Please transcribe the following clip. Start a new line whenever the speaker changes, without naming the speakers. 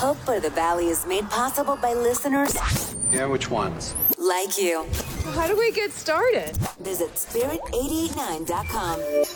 Hope for the Valley is made possible by listeners
Yeah, which ones?
like you.
How do we get started?
Visit spirit889.com.